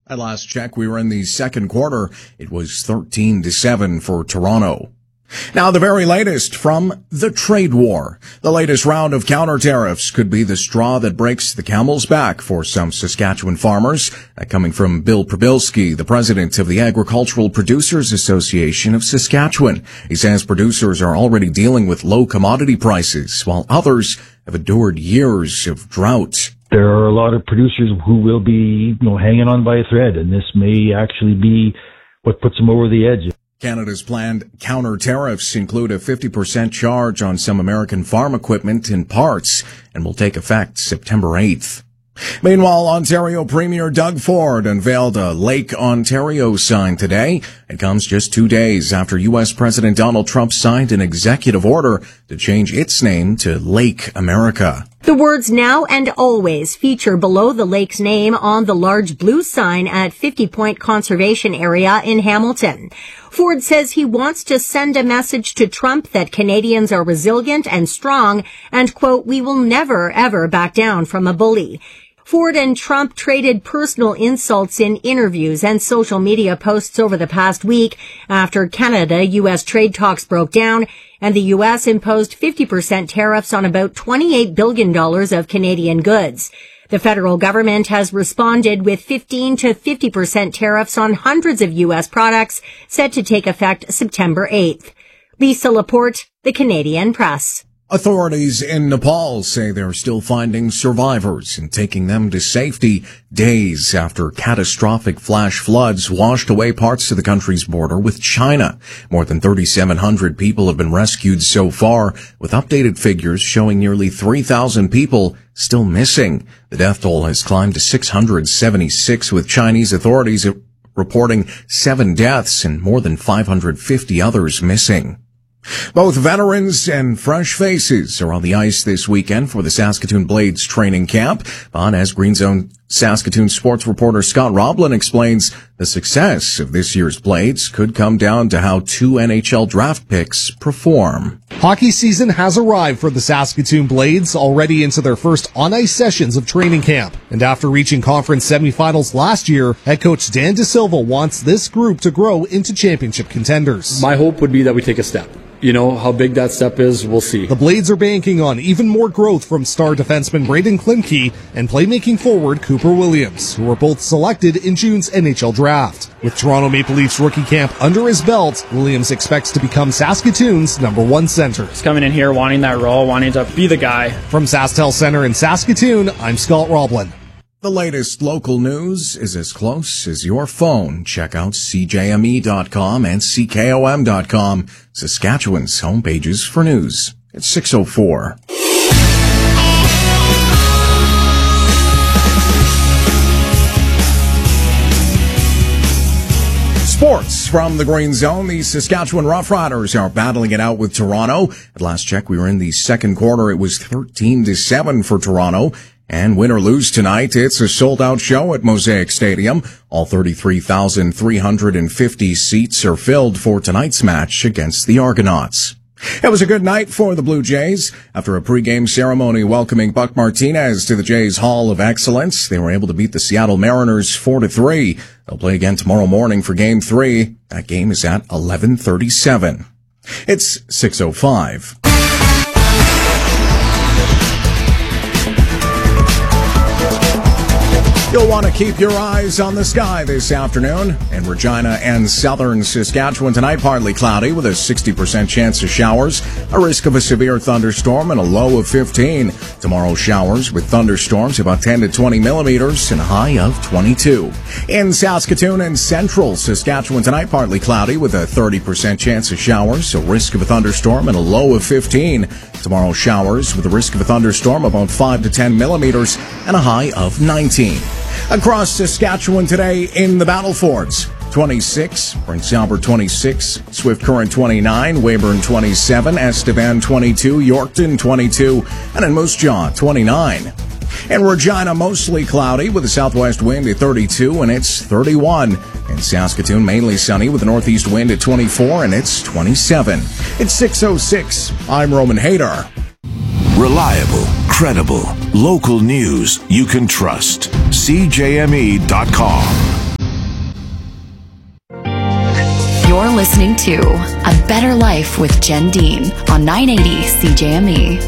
At last check, we were in the second quarter. It was 13-7 for Toronto. Now, the very latest from the trade war. The latest round of counter tariffs could be the straw that breaks the camel's back for some Saskatchewan farmers. That coming from Bill Prabilski, the president of the Agricultural Producers Association of Saskatchewan. He says producers are already dealing with low commodity prices, while others have endured years of drought. There are a lot of producers who will be, hanging on by a thread, and this may actually be what puts them over the edge. Canada's planned counter tariffs include a 50% charge on some American farm equipment and parts and will take effect September 8th. Meanwhile, Ontario Premier Doug Ford unveiled a Lake Ontario sign today. It comes just 2 days after U.S. President Donald Trump signed an executive order to change its name to Lake America. The words "now and always" feature below the lake's name on the large blue sign at 50 Point Conservation Area in Hamilton. Ford says he wants to send a message to Trump that Canadians are resilient and strong and, quote, "we will never, ever back down from a bully." Ford and Trump traded personal insults in interviews and social media posts over the past week after Canada-U.S. trade talks broke down and the U.S. imposed 50% tariffs on about $28 billion of Canadian goods. The federal government has responded with 15 to 50% tariffs on hundreds of U.S. products set to take effect September 8th. Lisa Laporte, The Canadian Press. Authorities in Nepal say they're still finding survivors and taking them to safety days after catastrophic flash floods washed away parts of the country's border with China. More than 3,700 people have been rescued so far, with updated figures showing nearly 3,000 people still missing. The death toll has climbed to 676, with Chinese authorities reporting 7 deaths and more than 550 others missing. Both veterans and fresh faces are on the ice this weekend for the Saskatoon Blades training camp. But as Green Zone Saskatoon sports reporter Scott Roblin explains, the success of this year's Blades could come down to how 2 NHL draft picks perform. Hockey season has arrived for the Saskatoon Blades, already into their first on-ice sessions of training camp. And after reaching conference semifinals last year, head coach Dan DeSilva wants this group to grow into championship contenders. My hope would be that we take a step. How big that step is, we'll see. The Blades are banking on even more growth from star defenseman Braden Klimke and playmaking forward Cooper Williams, who were both selected in June's NHL draft. With Toronto Maple Leafs rookie camp under his belt, Williams expects to become Saskatoon's #1 center. Just coming in here wanting that role, wanting to be the guy. From SaskTel Center in Saskatoon, I'm Scott Roblin. The latest local news is as close as your phone. Check out CJME.com and CKOM.com, Saskatchewan's homepages for news. It's 6:04. Sports from the Green Zone. The Saskatchewan Roughriders are battling it out with Toronto. At last check, we were in the second quarter. It was 13-7 for Toronto. And win or lose tonight, it's a sold-out show at Mosaic Stadium. All 33,350 seats are filled for tonight's match against the Argonauts. It was a good night for the Blue Jays. After a pregame ceremony welcoming Buck Martinez to the Jays Hall of Excellence, they were able to beat the Seattle Mariners 4-3. They'll play again tomorrow morning for Game 3. That game is at 11:37. It's 6:05. You'll want to keep your eyes on the sky this afternoon. In Regina and southern Saskatchewan tonight, partly cloudy with a 60% chance of showers, a risk of a severe thunderstorm and a low of 15. Tomorrow, showers with thunderstorms about 10 to 20 millimeters and a high of 22. In Saskatoon and central Saskatchewan tonight, partly cloudy with a 30% chance of showers, a risk of a thunderstorm and a low of 15. Tomorrow, showers with a risk of a thunderstorm about 5 to 10 millimeters and a high of 19. Across Saskatchewan today in the Battlefords, 26, Prince Albert 26, Swift Current 29, Weyburn 27, Estevan 22, Yorkton 22, and in Moose Jaw 29. In Regina, mostly cloudy with a southwest wind at 32 and it's 31. In Saskatoon, mainly sunny with a northeast wind at 24 and it's 27. It's 6:06. I'm Roman Hader. Reliable, credible, local news you can trust. CJME.com. listening to A Better Life with Jen Dean on 980 CJME.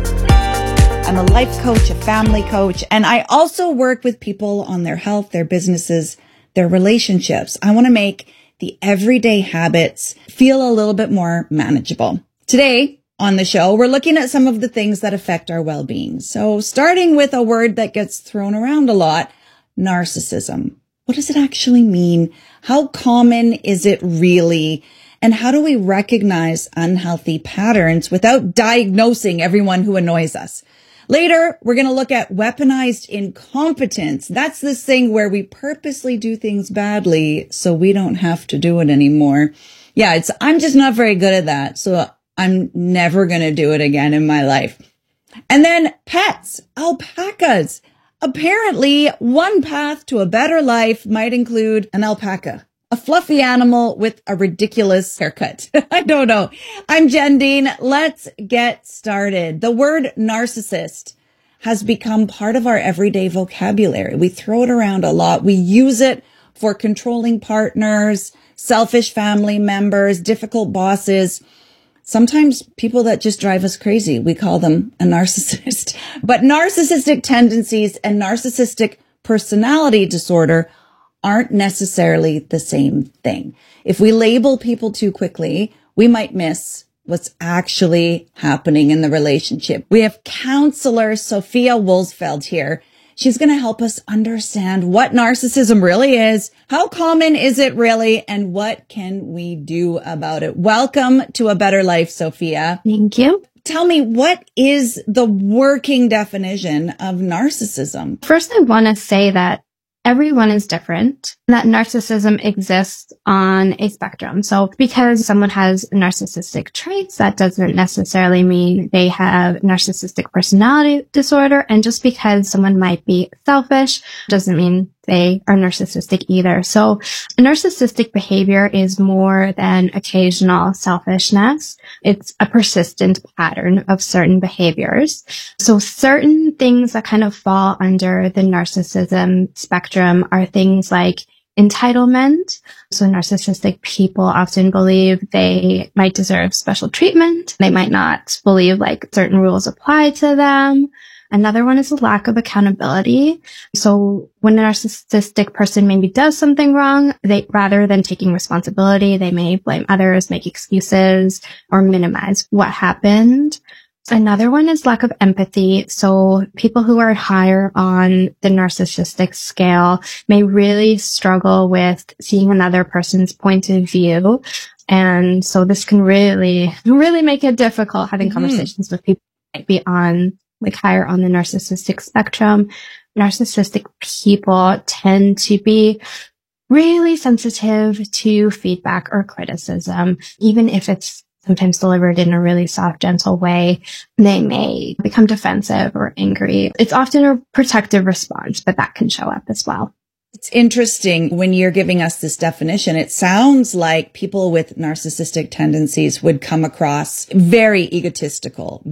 I'm a life coach, a family coach, and I also work with people on their health, their businesses, their relationships. I want to make the everyday habits feel a little bit more manageable. Today on the show, we're looking at some of the things that affect our well-being. So starting with a word that gets thrown around a lot, narcissism. What does it actually mean? How common is it really? And how do we recognize unhealthy patterns without diagnosing everyone who annoys us? Later, we're going to look at weaponized incompetence. That's this thing where we purposely do things badly so we don't have to do it anymore. Yeah, I'm just not very good at that. So I'm never going to do it again in my life. And then pets, alpacas. Apparently, one path to a better life might include an alpaca, a fluffy animal with a ridiculous haircut. I don't know. I'm Jen Dean. Let's get started. The word narcissist has become part of our everyday vocabulary. We throw it around a lot. We use it for controlling partners, selfish family members, difficult bosses. Sometimes people that just drive us crazy, we call them a narcissist. But narcissistic tendencies and narcissistic personality disorder aren't necessarily the same thing. If we label people too quickly, we might miss what's actually happening in the relationship. We have counselor Sophia Woolsfeld here. She's going to help us understand what narcissism really is, how common is it really, and what can we do about it. Welcome to A Better Life, Sophia. Thank you. Tell me, what is the working definition of narcissism? First, I want to say that everyone is different, that narcissism exists on a spectrum. So because someone has narcissistic traits, that doesn't necessarily mean they have narcissistic personality disorder. And just because someone might be selfish doesn't mean they are narcissistic either. So narcissistic behavior is more than occasional selfishness. It's a persistent pattern of certain behaviors. So certain things that kind of fall under the narcissism spectrum are things like entitlement. So narcissistic people often believe they might deserve special treatment. They might not believe like certain rules apply to them. Another one is a lack of accountability. So when a narcissistic person maybe does something wrong, rather than taking responsibility, they may blame others, make excuses, or minimize what happened. Another one is lack of empathy. So people who are higher on the narcissistic scale may really struggle with seeing another person's point of view. And so this can really make it difficult having conversations with people who might be on like higher on the narcissistic spectrum. Narcissistic people tend to be really sensitive to feedback or criticism, even if it's sometimes delivered in a really soft, gentle way. They may become defensive or angry. It's often a protective response, but that can show up as well. It's interesting when you're giving us this definition. It sounds like people with narcissistic tendencies would come across very egotistical,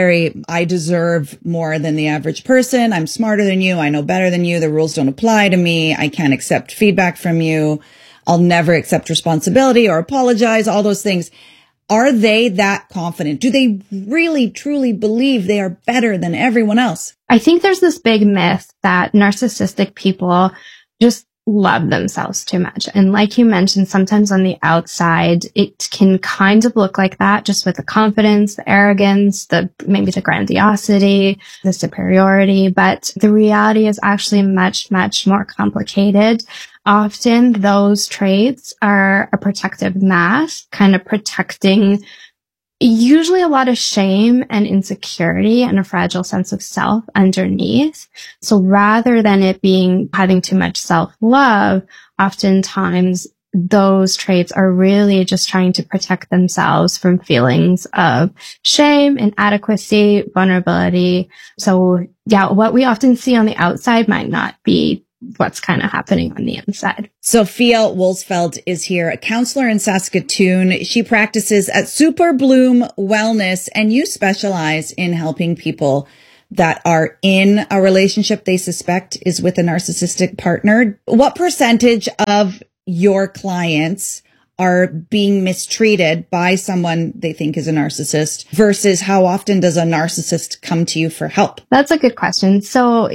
I deserve more than the average person. I'm smarter than you. I know better than you. The rules don't apply to me. I can't accept feedback from you. I'll never accept responsibility or apologize, all those things. Are they that confident? Do they really, truly believe they are better than everyone else? I think there's this big myth that narcissistic people just love themselves too much. And like you mentioned, sometimes on the outside, it can kind of look like that, just with the confidence, the arrogance, maybe the grandiosity, the superiority. But the reality is actually much, much more complicated. Often those traits are a protective mask, kind of protecting usually a lot of shame and insecurity and a fragile sense of self underneath. So rather than it being having too much self-love, oftentimes those traits are really just trying to protect themselves from feelings of shame, inadequacy, vulnerability. So yeah, what we often see on the outside might not be what's kind of happening on the inside. Sophia Woolsfeld is here, a counselor in Saskatoon. She practices at Super Bloom Wellness, and you specialize in helping people that are in a relationship they suspect is with a narcissistic partner. What percentage of your clients are being mistreated by someone they think is a narcissist versus how often does a narcissist come to you for help? That's a good question. So,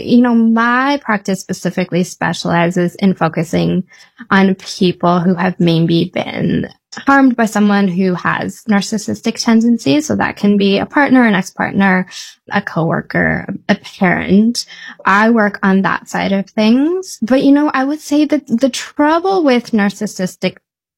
my practice specifically specializes in focusing on people who have maybe been harmed by someone who has narcissistic tendencies. So that can be a partner, an ex-partner, a coworker, a parent. I work on that side of things. But, I would say that the trouble with narcissistic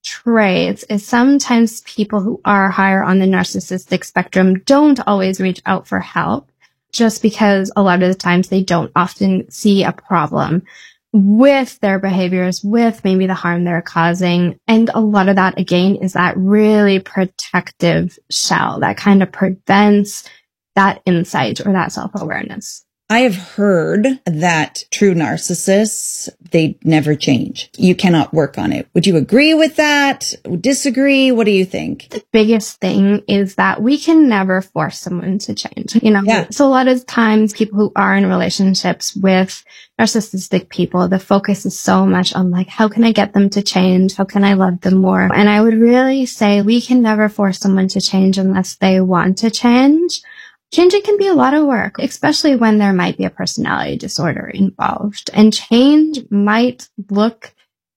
traits is sometimes people who are higher on the narcissistic spectrum don't always reach out for help just because a lot of the times they don't often see a problem with their behaviors, with maybe the harm they're causing. And a lot of that, again, is that really protective shell that kind of prevents that insight or that self-awareness. I have heard that true narcissists, they never change. You cannot work on it. Would you agree with that? Disagree? What do you think? The biggest thing is that we can never force someone to change, Yeah. So a lot of times people who are in relationships with narcissistic people, the focus is so much on like, how can I get them to change? How can I love them more? And I would really say we can never force someone to change unless they want to change. Changing can be a lot of work, especially when there might be a personality disorder involved. And change might look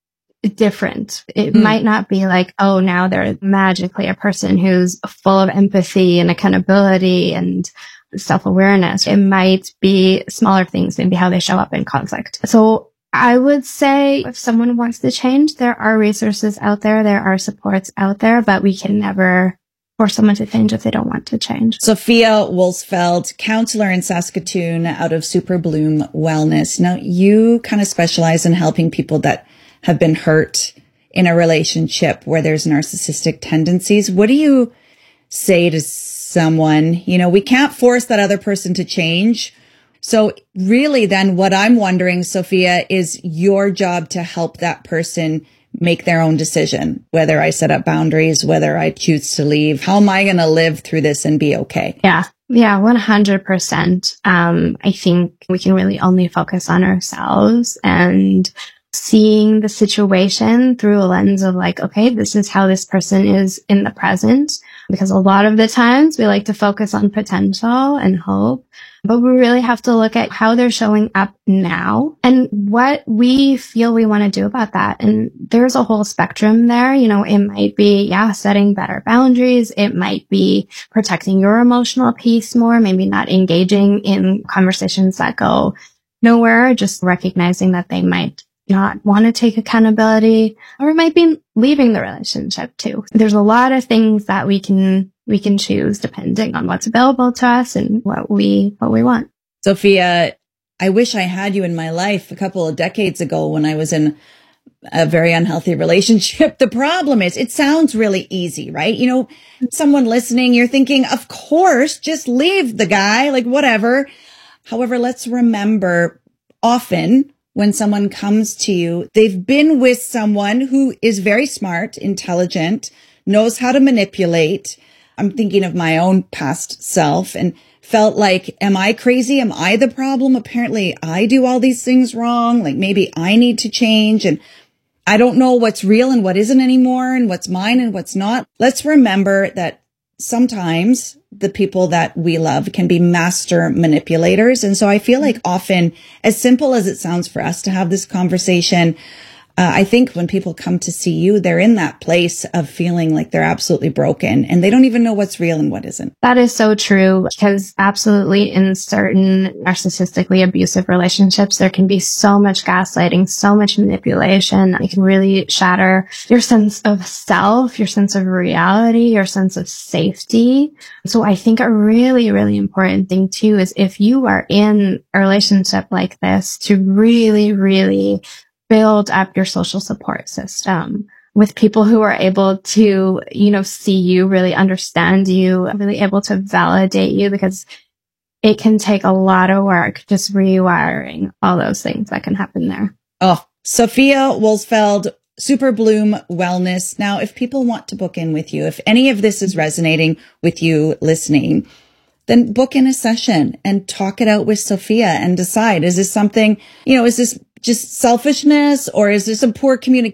different. It might not be like, oh, now they're magically a person who's full of empathy and accountability and self-awareness. It might be smaller things, maybe how they show up in conflict. So I would say if someone wants to change, there are resources out there, there are supports out there, but we can never force someone to change if they don't want to change. Sophia Wolsfeld, counselor in Saskatoon out of Super Bloom Wellness. Now, you kind of specialize in helping people that have been hurt in a relationship where there's narcissistic tendencies. What do you say to someone? We can't force that other person to change. So really then what I'm wondering, Sophia, is your job to help that person make their own decision, whether I set up boundaries, whether I choose to leave. How am I going to live through this and be okay? Yeah, 100%. I think we can really only focus on ourselves and seeing the situation through a lens of like, okay, this is how this person is in the present. Because a lot of the times we like to focus on potential and hope, but we really have to look at how they're showing up now and what we feel we want to do about that. And there's a whole spectrum there. It might be, setting better boundaries. It might be protecting your emotional peace more, maybe not engaging in conversations that go nowhere, just recognizing that they might not want to take accountability, or it might be leaving the relationship too. There's a lot of things that we can choose depending on what's available to us and what we want. Sophia, I wish I had you in my life a couple of decades ago when I was in a very unhealthy relationship. The problem is it sounds really easy, right? Someone listening, you're thinking, of course, just leave the guy, like whatever. However, let's remember often when someone comes to you, they've been with someone who is very smart, intelligent, knows how to manipulate. I'm thinking of my own past self and felt like, am I crazy? Am I the problem? Apparently I do all these things wrong. Like maybe I need to change and I don't know what's real and what isn't anymore and what's mine and what's not. Let's remember that sometimes the people that we love can be master manipulators. And so I feel like often, as simple as it sounds for us to have this conversation, I think when people come to see you, they're in that place of feeling like they're absolutely broken and they don't even know what's real and what isn't. That is so true because absolutely in certain narcissistically abusive relationships, there can be so much gaslighting, so much manipulation. It can really shatter your sense of self, your sense of reality, your sense of safety. So I think a really, really important thing too is if you are in a relationship like this, to really, really build up your social support system with people who are able to, see you, really understand you, really able to validate you, because it can take a lot of work just rewiring all those things that can happen there. Oh, Sophia Wolsfeld, Super Bloom Wellness. Now, if people want to book in with you, if any of this is resonating with you listening, then book in a session and talk it out with Sophia and decide, is this something, is this just selfishness or is this some poor communication?